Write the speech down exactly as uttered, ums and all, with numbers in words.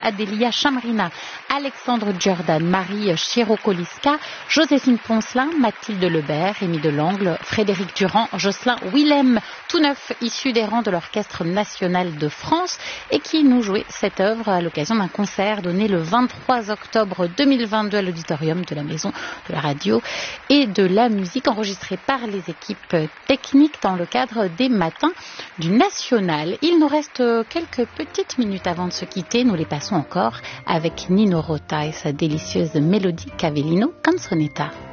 Adélia Chamrina, Alexandre Jordan, Marie Chirocoliska, Joséphine Poncelin, Mathilde Lebert, Rémi Delangle, Frédéric Durand, Jocelyn Willem, tout neuf issus des rangs de l'Orchestre national de France et qui nous jouaient cette œuvre à l'occasion d'un concert donné le vingt-trois octobre deux mille vingt-deux à l'auditorium de la Maison de la Radio et de la Musique, enregistré par les équipes techniques dans le cadre des Matins du National. Il nous reste quelques petites minutes avant de se quitter, nous les passons encore avec Nino Rota et sa délicieuse mélodie Cavellino Canzonetta.